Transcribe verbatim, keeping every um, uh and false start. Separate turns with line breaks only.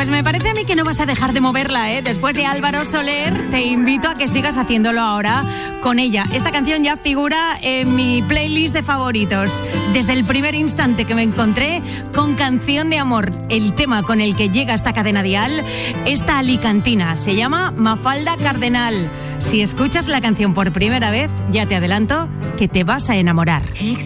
Pues me parece a mí que no vas a dejar de moverla, ¿eh? Después de Álvaro Soler, te invito a que sigas haciéndolo ahora con ella. Esta canción ya figura en mi playlist de favoritos. Desde el primer instante que me encontré con Canción de Amor, el tema con el que llega esta cadena dial, esta alicantina, se llama Mafalda Cardenal. Si escuchas la canción por primera vez, ya te adelanto que te vas a enamorar.